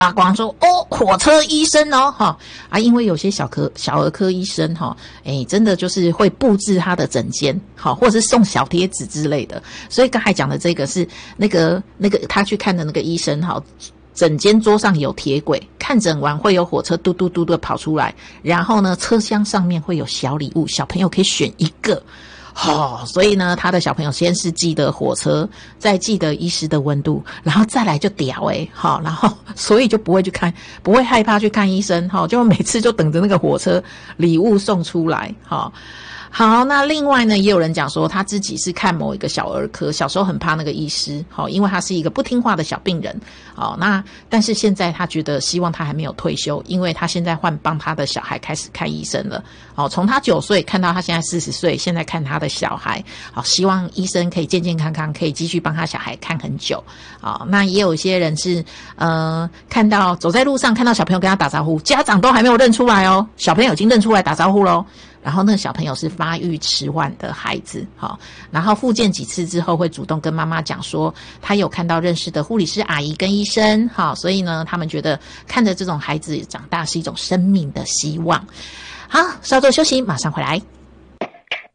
发光说哦，火车医生哦，哈啊，因为有些小儿科医生哈，真的就是会布置他的诊间，好，或者是送小贴纸之类的。所以刚才讲的这个是那个他去看的那个医生哈，诊间桌上有铁轨，看诊完会有火车嘟嘟嘟的跑出来，然后呢，车厢上面会有小礼物，小朋友可以选一个。所以呢，他的小朋友先是记得火车，再记得医师的温度，然后再来就屌然后所以就不会害怕去看医生，就每次就等着那个火车礼物送出来，好，那另外呢，也有人讲说他自己是看某一个小儿科，小时候很怕那个医师，因为他是一个不听话的小病人，那但是现在他觉得希望他还没有退休，因为他现在换帮他的小孩开始看医生了，从他9岁看到他现在40岁，现在看他的小孩，希望医生可以健健康康，可以继续帮他小孩看很久，那也有一些人是看到走在路上看到小朋友跟他打招呼，家长都还没有认出来哦，小朋友已经认出来打招呼咯。然后那个小朋友是发育迟缓的孩子，然后复健几次之后会主动跟妈妈讲说，他有看到认识的护理师阿姨跟医生，所以呢，他们觉得看着这种孩子长大是一种生命的希望。好，稍作休息，马上回来。